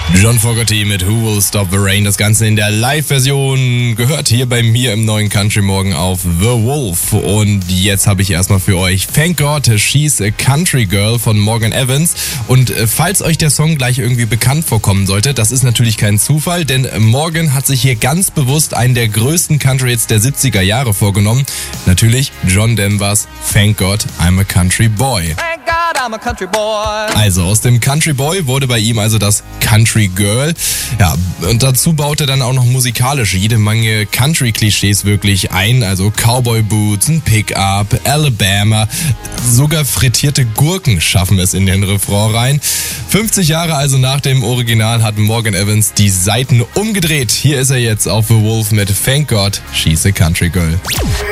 John Fogerty mit Who Will Stop the Rain. Das Ganze in der Live-Version gehört hier bei mir im neuen Country Morgen auf The Wolf. Und jetzt habe ich erstmal für euch Thank God She's a Country Girl von Morgan Evans. Und falls euch der Song gleich irgendwie bekannt vorkommen sollte, das ist natürlich kein Zufall, denn Morgan hat sich hier ganz bewusst einen der größten Country-Hits der 70er Jahre vorgenommen. Natürlich John Denvers Thank God I'm a Country Boy. Thank God I'm a country boy. Also aus dem Country Boy wurde bei ihm also das Country Girl. Ja, und dazu baut er dann auch noch musikalisch jede Menge Country-Klischees wirklich ein. Also Cowboy Boots, ein Pickup, Alabama, sogar frittierte Gurken schaffen es in den Refrain rein. 50 Jahre also nach dem Original hat Morgan Evans die Seiten umgedreht. Hier ist er jetzt auf The Wolf mit Thank God She's a Country Girl.